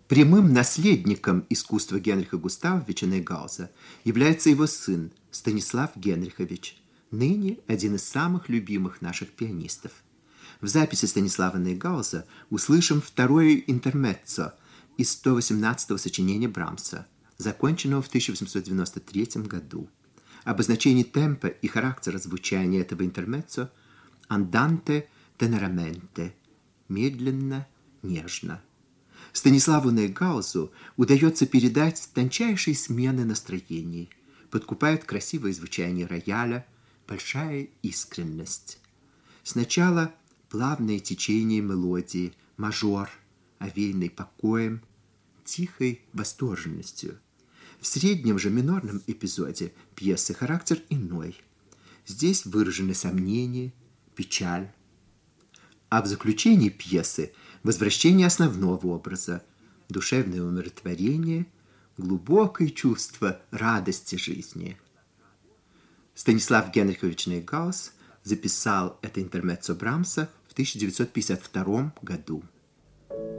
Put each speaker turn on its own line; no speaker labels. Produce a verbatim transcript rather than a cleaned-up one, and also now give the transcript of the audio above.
Прямым наследником искусства Генриха Густавовича Нейгауза является его сын Станислав Генрихович, ныне один из самых любимых наших пианистов. В записи Станислава Нейгауза услышим второе интермеццо из сто восемнадцатого сочинения Брамса, законченного в тысяча восемьсот девяносто третьем году. Обозначение темпа и характера звучания этого интермеццо «анданте тенераменте» – медленно, нежно. Станиславу Нейгаузу удается передать тончайшие смены настроений, подкупает красивое звучание рояля, большая искренность. Сначала плавное течение мелодии, мажор, овеянный покоем, тихой восторженностью. В среднем же минорном эпизоде пьесы характер иной. Здесь выражены сомнения, печаль. А в заключении пьесы возвращение основного образа, душевное умиротворение, глубокое чувство радости жизни. Станислав Генрихович Нейгауз записал это интермеццо Брамса в тысяча девятьсот пятьдесят втором году.